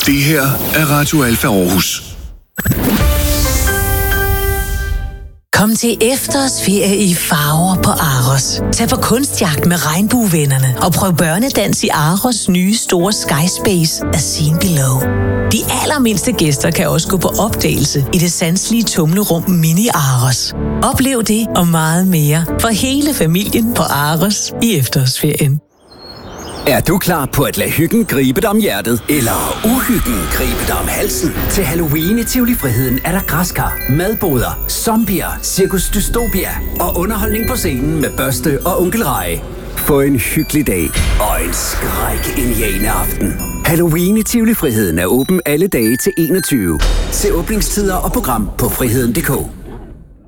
Det her er Radio Alfa Aarhus. Kom til efterårsferie i farver på Aros. Tag på kunstjagt med regnbuevennerne og prøv børnedans i Aros nye store Sky Space af Seen Below. De allermindste gæster kan også gå på opdagelse i det sanselige tumlerum Mini Aros. Oplev det og meget mere for hele familien på Aros i efterårsferien. Er du klar på at lade hyggen gribe dig om hjertet? Eller uhyggen gribe dig om halsen? Til Halloween i Tivoli Friheden er der græskar, madboder, zombier, Cirkus Dystopia og underholdning på scenen med Børste og Onkel Rej. Få en hyggelig dag og en skræk-indjagende aften. Halloween i Tivoli Friheden er åben alle dage til 21. Se åbningstider og program på friheden.dk.